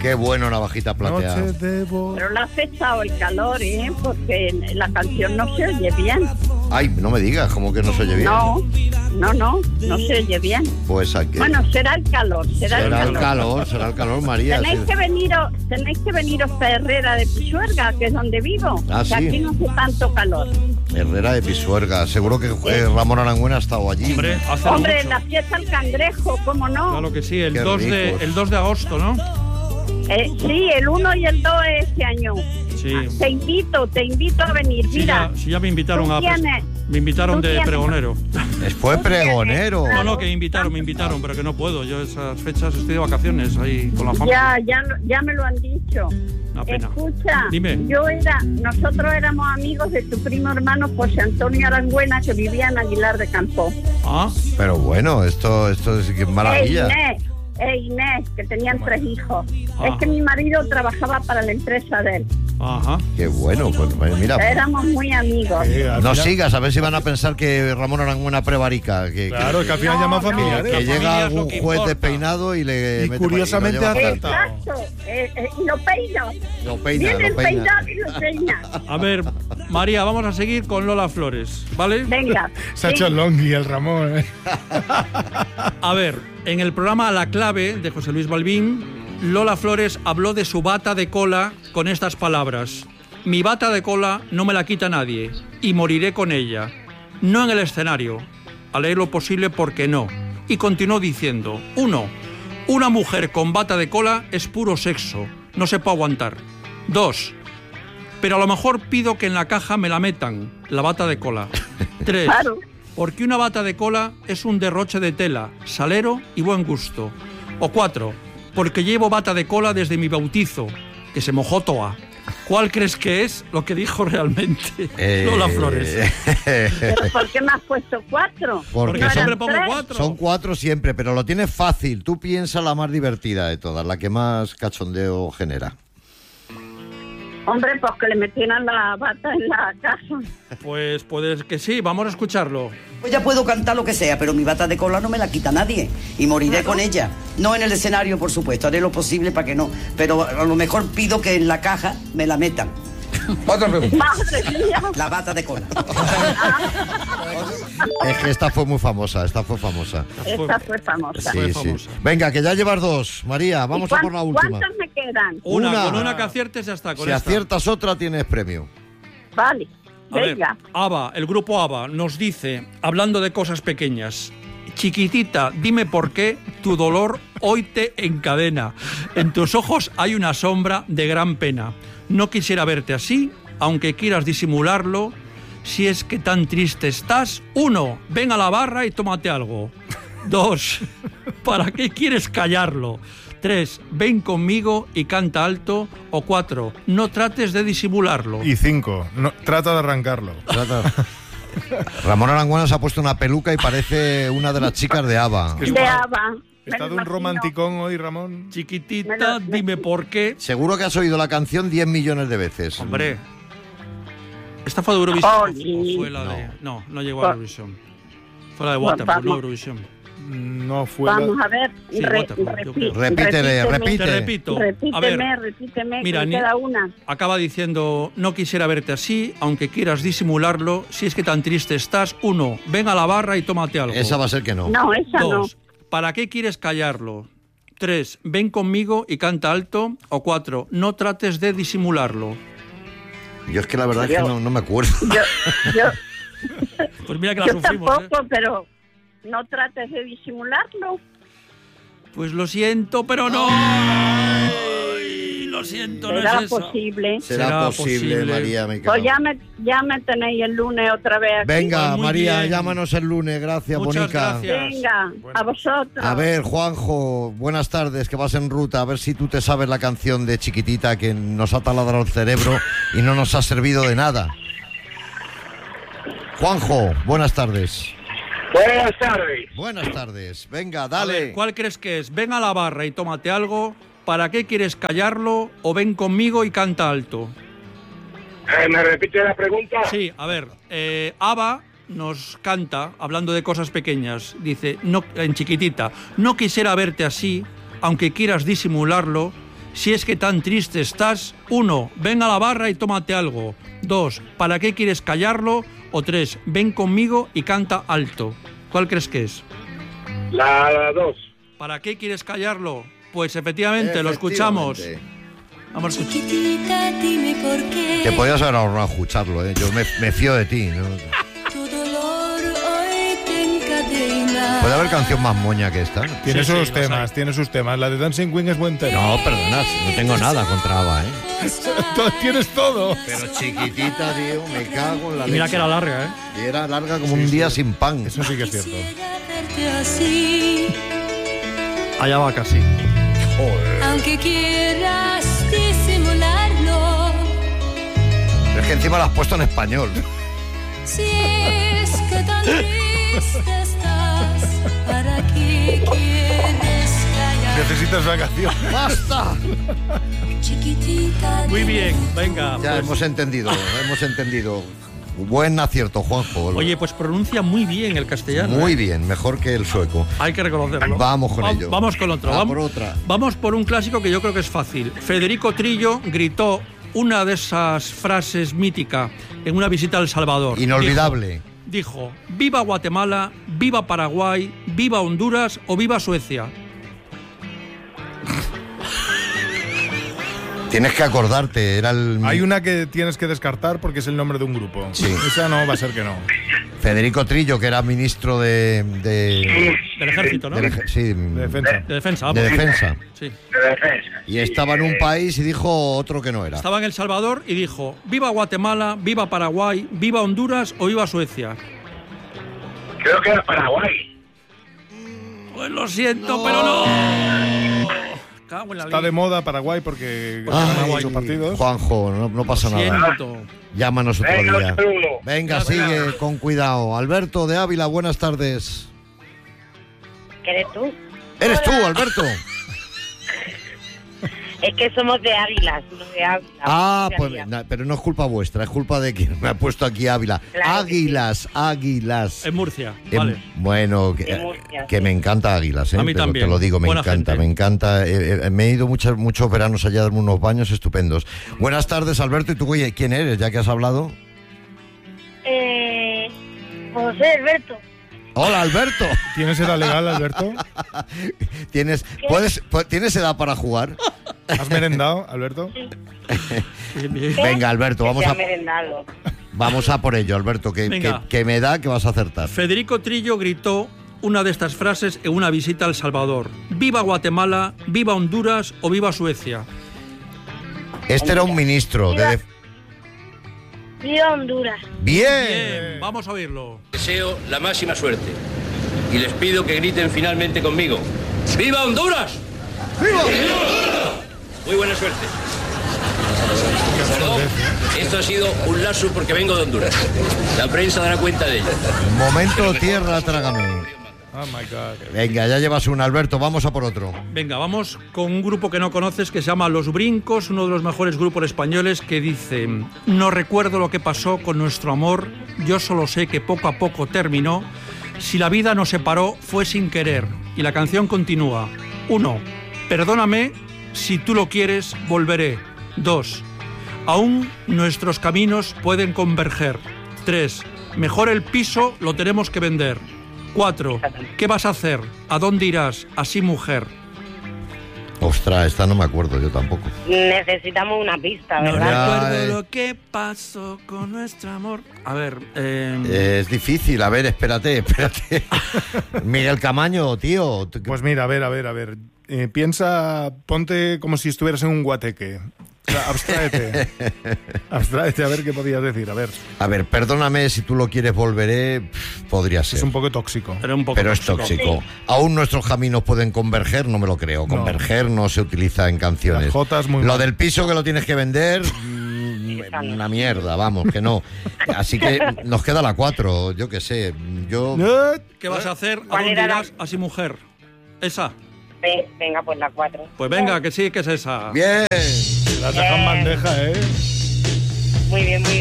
Qué bueno, navajita plateada. Pero le ha afectado el calor, porque la canción no se oye bien. Ay, no me digas, ¿cómo que no se oye bien? No se oye bien. Pues aquí. Bueno, será el calor, será el calor, María. Tenéis que veniros a Herrera de Pisuerga, que es donde vivo. Ah, sí. Aquí no hace tanto calor. Herrera de Pisuerga, seguro que Ramón Arangüena ha estado allí. Hombre, la fiesta del cangrejo, ¿cómo no? Claro que sí, el 2 de agosto, ¿no? Sí, el 1 y el 2 este año. Sí. Te invito a venir, mira. Sí, ya me invitaron me invitaron de pregonero. Fue pregonero. No, que me invitaron, pero que no puedo. Yo esas fechas estoy de vacaciones ahí con la familia. Ya me lo han dicho. Una pena. Escucha, dime. Nosotros éramos amigos de tu primo hermano José Antonio Arangüena, que vivía en Aguilar de Campo. Ah. Pero bueno, esto es maravilla. Inés, que tenían 3 hijos. Es que mi marido trabajaba para la empresa de él. Ajá. Qué bueno, pues mira. Éramos muy amigos. No sigas, a ver si van a pensar que Ramón Arangüena prevarica. Claro, es que al final llama familia. Que llega algún juez despeinado y le mete curiosamente acertado. Exacto, y lo peina. Viene el peinado y lo peina. A ver, María, vamos a seguir con Lola Flores, ¿vale? Venga. Se ha hecho el longhi el Ramón. A ver, en el programa La Clave de José Luis Balbín, Lola Flores habló de su bata de cola con estas palabras: mi bata de cola no me la quita nadie y moriré con ella. No en el escenario, haré lo posible porque no. Y continuó diciendo: 1. Una mujer con bata de cola es puro sexo, no se puede aguantar. 2. Pero a lo mejor pido que en la caja me la metan, la bata de cola. 3. Claro. Porque una bata de cola es un derroche de tela, salero y buen gusto. O 4. Porque llevo bata de cola desde mi bautizo, que se mojó toa. ¿Cuál crees que es lo que dijo realmente Lola Flores? ¿Pero por qué me has puesto 4? Porque siempre pongo 4. Son 4 siempre, pero lo tienes fácil. Tú piensa la más divertida de todas, la que más cachondeo genera. Hombre, pues que le metieran la bata en la casa. Pues puede que sí, vamos a escucharlo. Pues ya puedo cantar lo que sea, pero mi bata de cola no me la quita nadie y moriré con ella. No en el escenario, por supuesto, haré lo posible para que no, pero a lo mejor pido que en la caja me la metan. Otra pregunta. ¡Madre mía! La bata de cola. Es que esta fue muy famosa, Esta fue famosa. Sí. Venga, que ya llevas 2, María, vamos a por la última. ¿Cuántas me quedan? Una, con una que aciertes ya está. Si aciertas otra, tienes premio. Vale, venga. A ver, ABBA, el grupo ABBA, nos dice, hablando de cosas pequeñas: chiquitita, dime por qué tu dolor hoy te encadena. En tus ojos hay una sombra de gran pena. No quisiera verte así, aunque quieras disimularlo. Si es que tan triste estás. 1. Ven a la barra y tómate algo. 2. ¿Para qué quieres callarlo? 3. Ven conmigo y canta alto. O 4. No trates de disimularlo. Y 5. Trata de arrancarlo. Ramón Arangüena se ha puesto una peluca y parece una de las chicas de ABBA. De ABBA. Está de un romanticón hoy, Ramón. Chiquitita, dime por qué. Seguro que has oído la canción 10 millones de veces. Hombre. ¿Esta fue de Eurovisión? ¿O fue la de...? No llegó a Eurovisión. Fue la de Waterloo, no Eurovisión. No fue Vamos a ver. Sí, Repítele. Te repito. A ver, Repíteme, mira, que queda una. Acaba diciendo: no quisiera verte así, aunque quieras disimularlo. Si es que tan triste estás. 1. Ven a la barra y tómate algo. Esa va a ser que no. No, esa 2. no. ¿Para qué quieres callarlo? 3. Ven conmigo y canta alto. O 4. No trates de disimularlo. Yo es que la verdad es que no me acuerdo. Yo Pues mira que la sufrimos. Tampoco, pero no trates de disimularlo. Pues lo siento, pero no. Ay, lo siento, no es eso. Será posible, María. Pues ya me tenéis el lunes otra vez aquí. Venga, Muy María, bien. llámanos el lunes. Gracias, Muchas Bonica. gracias. Venga, a vosotros. A ver, Juanjo, buenas tardes, que vas en ruta. A ver si tú te sabes la canción de Chiquitita que nos ha taladrado el cerebro y no nos ha servido de nada. Juanjo, buenas tardes. Buenas tardes. Buenas tardes. Venga, A dale. ver, ¿cuál crees que es? Ven a la barra y tómate algo. ¿Para qué quieres callarlo? O ven conmigo y canta alto. ¿Me repite la pregunta? Sí, a ver, ABBA nos canta, hablando de cosas pequeñas, dice, no, en Chiquitita: no quisiera verte así, aunque quieras disimularlo. Si es que tan triste estás, 1, ven a la barra y tómate algo. 2, ¿para qué quieres callarlo? O 3, ven conmigo y canta alto. ¿Cuál crees que es? La 2. ¿Para qué quieres callarlo? Pues efectivamente, lo escuchamos. Vamos a escuchar. Chiquitita, dime por qué. Te podías haber ahorrado escucharlo, ¿eh? Yo me fío de ti, ¿no? Tu dolor hoy te encadena. ¿Puede haber canción más moña que esta? Tiene Sí, sus sí, temas, los hay. tiene sus temas. La de Dancing Queen es buen tema. No, perdona, no tengo nada contra ABBA, ¿eh? Tienes todo. Pero chiquitita, tío, me cago en la Y mira leche. que era larga, ¿eh? Y era larga como un día sin pan. Eso sí que es cierto. Quisiera verte así, Allá va casi. aunque quieras disimularlo. Pero es que encima la has puesto en español. Si es que tan triste estás, ¿para qué quieres callar? Necesitas vacaciones. ¡Basta! Chiquitita, Muy bien, venga. Ya pues- hemos entendido. Buen acierto, Juanjo. Oye, pues pronuncia muy bien el castellano. Muy ¿eh? bien, mejor que el sueco. Hay que reconocerlo. Vamos con ello. Vamos con otro. Va por otra. Vamos por un clásico que yo creo que es fácil. Federico Trillo gritó una de esas frases míticas en una visita a El Salvador. Inolvidable. Dijo, viva Guatemala, viva Paraguay, viva Honduras o viva Suecia. Tienes que acordarte, era el... Hay una que tienes que descartar porque es el nombre de un grupo. Sí. Esa no va a ser que no. Federico Trillo, que era ministro de Del ejército, ¿no? sí, De defensa. De defensa, de vamos. defensa. Sí. De defensa. Y estaba en un país y dijo otro que no era. Estaba en El Salvador y dijo, viva Guatemala, viva Paraguay, viva Honduras o viva Suecia. Creo que era Paraguay. Pues lo siento, pero no. Cago en la Está de ley. moda Paraguay porque Ay, ganan muchos partidos. Juanjo, no pasa Lo nada. siento. Llámanos otro Venga, día. un saludo. Venga, Gracias. sigue con cuidado. Alberto de Ávila, buenas tardes. ¿Qué eres tú? ¿Eres tú, Alberto? Es que somos de Águilas, no de Ávila. Ah, De pues, Ávila. pero no es culpa vuestra, es culpa de quien me ha puesto aquí Ávila. Claro que Águilas. En Murcia, Em, Bueno, De Murcia, que sí. me encanta Águilas, ¿eh? A mí Pero también. te lo digo, me Buena encanta, gente. me encanta. Me he ido muchos veranos allá a darme unos baños estupendos. Buenas tardes, Alberto. ¿Y tú quién eres, ya que has hablado? José Alberto. Hola, Alberto. ¿Tienes edad legal, Alberto? ¿Tienes edad para jugar? ¿Has merendado, Alberto? Bien, bien. Venga, Alberto, Que sea merendado. vamos a por ello, Alberto, Venga. que me da que vas a acertar. Federico Trillo gritó una de estas frases en una visita a El Salvador. Viva Guatemala, viva Honduras o viva Suecia. Este era un ministro de... Viva Honduras. ¡Bien! Bien, vamos a oírlo. Deseo la máxima suerte y les pido que griten finalmente conmigo. ¡Viva Honduras! ¡Viva! Muy buena suerte. Perdón, esto ha sido un lapsus porque vengo de Honduras. La prensa dará cuenta de ello. Momento tierra, trágame. Oh my God. Venga, ya llevas un, Alberto, vamos a por otro. Venga, vamos con un grupo que no conoces que se llama Los Brincos, uno de los mejores grupos españoles que dice: no recuerdo lo que pasó con nuestro amor, yo solo sé que poco a poco terminó, si la vida nos separó fue sin querer. Y la canción continúa. 1. Perdóname, si tú lo quieres, volveré. 2. Aún nuestros caminos pueden converger. 3. Mejor el piso lo tenemos que vender. 4. ¿Qué vas a hacer? ¿A dónde irás? Así, mujer. Ostras, esta no me acuerdo yo tampoco. Necesitamos una pista, No ¿verdad? recuerdo eh. lo que pasó con nuestro amor. A ver, Es difícil, a ver, espérate. Miguel Camaño, tío. Pues mira, a ver. Ponte como si estuvieras en un guateque. O sea, abstráete. Abstráete a ver qué podías decir. A ver, A ver, perdóname, si tú lo quieres, volveré. Podría ser. es un poco tóxico. era un poco Pero es tóxico. Aún nuestros caminos pueden converger, no me lo creo. No. Converger no se utiliza en canciones. Las jotas muy Lo mal. del piso que lo tienes que vender, una mierda, vamos, que no. Así que nos queda la 4, yo qué sé. Yo ¿Qué vas a hacer? ¿A ¿Cuál dónde era la- irás? Así, mujer. Esa. Venga, pues la 4. Pues venga, que sí, que es esa. bien. La dejan bandeja, ¿eh? Muy bien, muy bien.